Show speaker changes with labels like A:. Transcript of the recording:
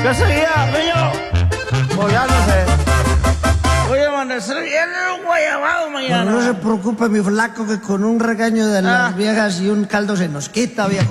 A: ¿Qué seguía, niño?
B: Pues ya no sé.
A: Voy a amanecer bien en un guayabado mañana.
B: No se preocupe, mi flaco, que con un regaño de las viejas y un caldo se nos quita, viejo.